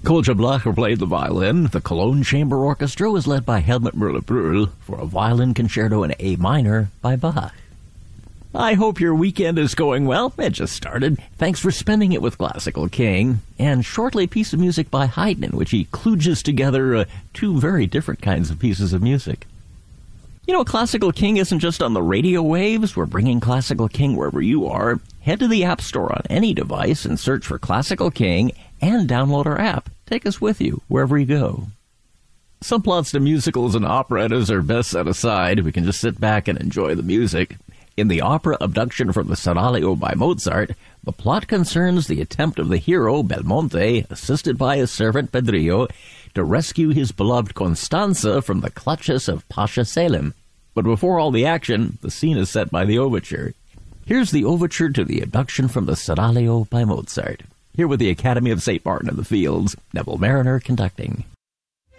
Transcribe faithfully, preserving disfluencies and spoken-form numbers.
Kolja Blacher played the violin. The Cologne Chamber Orchestra was led by Helmut Müller-Brühl for a violin concerto in A minor by Bach. I hope your weekend is going well. It just started. Thanks for spending it with Classical King. And shortly, a piece of music by Haydn, in which he kludges together uh, two very different kinds of pieces of music. You know, Classical King isn't just on the radio waves. We're bringing Classical King wherever you are. Head to the App Store on any device and search for Classical King and download our app. Take us with you wherever you go. Some plots to musicals and operettas are best set aside. We can just sit back and enjoy the music. In the opera Abduction from the Seraglio by Mozart, the plot concerns the attempt of the hero, Belmonte, assisted by his servant Pedrillo, to rescue his beloved Constanza from the clutches of Pasha Selim. But before all the action, the scene is set by the overture. Here's the overture to the Abduction from the Seraglio by Mozart. Here with the Academy of Saint Martin in the Fields, Neville Mariner conducting.